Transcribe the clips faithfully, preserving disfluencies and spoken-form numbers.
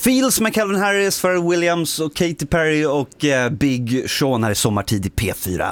Feels med Calvin Harris, Pharrell Williams och Katy Perry och eh, Big Sean här i sommartid i P fyra.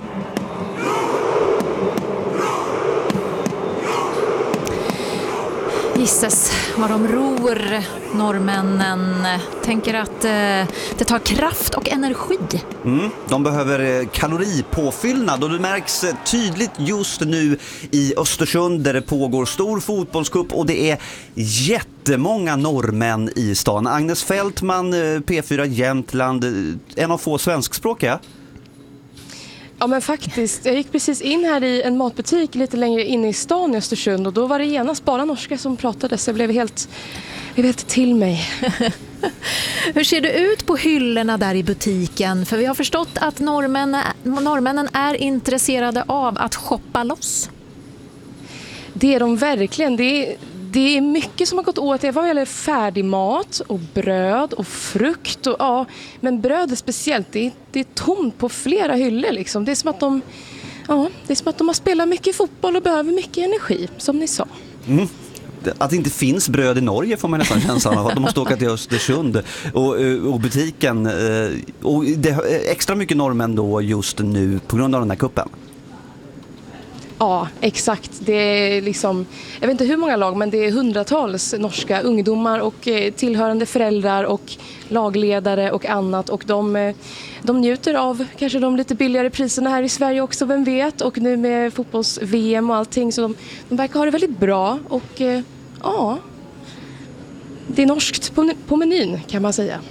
Gisses vad de ror, norrmännen. Tänker att eh, det tar kraft och energi. Mm, de behöver kaloripåfyllnad och det märks tydligt just nu i Östersund där det pågår stor fotbollscup och det är jättemånga norrmän i stan. Agnes Fältman, P fyra Jämtland, en av få svenskspråkiga. Ja men faktiskt, jag gick precis in här i en matbutik lite längre inne i stan i Östersund och då var det genast bara norska som pratade så jag blev helt, jag blev helt till mig. Hur ser det ut på hyllorna där i butiken? För vi har förstått att norrmännen, norrmännen är intresserade av att shoppa loss. Det är de verkligen, det är... Det är mycket som har gått åt det vad gäller färdig mat och bröd och frukt. Och, ja, men bröd är speciellt, det är, det är tomt på flera hyllor. Liksom. Det, är som att de, ja, det är som att de har spelat mycket fotboll och behöver mycket energi, som ni sa. Mm. Att det inte finns bröd i Norge får man nästan känslan av att de måste åka till Östersund och, och butiken. Och det är extra mycket norrmän då just nu på grund av den här kuppen. Ja, exakt. Det är liksom, jag vet inte hur många lag, men det är hundratals norska ungdomar och eh, tillhörande föräldrar och lagledare och annat. Och de, eh, de njuter av kanske de lite billigare priserna här i Sverige också, vem vet. Och nu med fotbolls-V M och allting, så de, de verkar ha det väldigt bra. Och eh, ja, det är norskt på, på menyn kan man säga.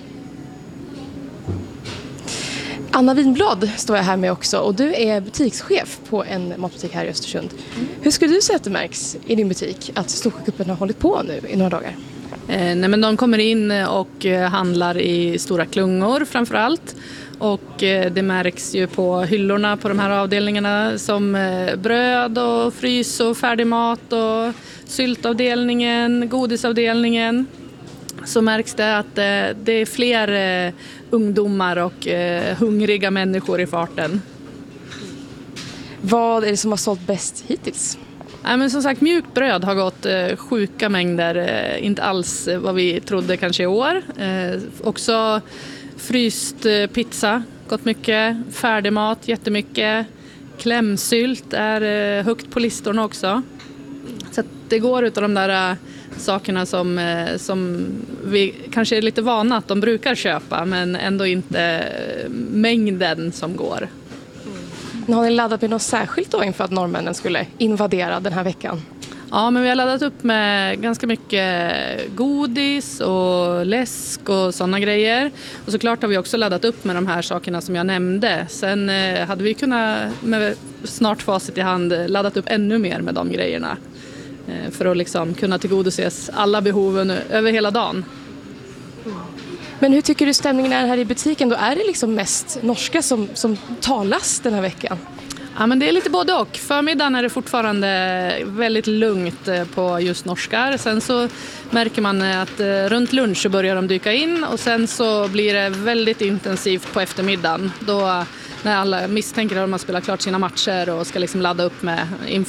Anna Winblad står jag här med också och du är butikschef på en matbutik här i Östersund. Mm. Hur skulle du säga att det märks i din butik att Storsjöcupen har hållit på nu i några dagar? Eh, nej men de kommer in och handlar i stora klungor framförallt. Och eh, det märks ju på hyllorna på de här avdelningarna som eh, bröd och frys och färdig mat och syltavdelningen, godisavdelningen. Så märks det att eh, det är fler eh, ungdomar och eh, hungriga människor i farten. Vad är det som har sålt bäst hittills? Nej, men som sagt, mjukt bröd har gått eh, sjuka mängder, eh, inte alls eh, vad vi trodde kanske i år. Eh, också fryst eh, pizza, gått mycket, färdig mat, jättemycket. Klämsylt är eh, högt på listorna också. Så att det går utav de där... Eh, sakerna som, som vi kanske är lite vana att de brukar köpa men ändå inte mängden som går. Mm. Har ni laddat med något särskilt då inför att norrmännen skulle invadera den här veckan? Ja, men vi har laddat upp med ganska mycket godis och läsk och sådana grejer. Och såklart har vi också laddat upp med de här sakerna som jag nämnde. Sen eh, hade vi kunnat med snart facit i hand laddat upp ännu mer med de grejerna. För att liksom kunna tillgodoses alla behoven över hela dagen. Men hur tycker du stämningen är här i butiken? Då är det liksom mest norska som, som talas den här veckan? Ja, men det är lite både och. Förmiddagen är det fortfarande väldigt lugnt på just norskar. Sen så märker man att runt lunch så börjar de dyka in. Och sen så blir det väldigt intensivt på eftermiddagen. Då när alla misstänker att de har spelat klart sina matcher och ska liksom ladda upp med inför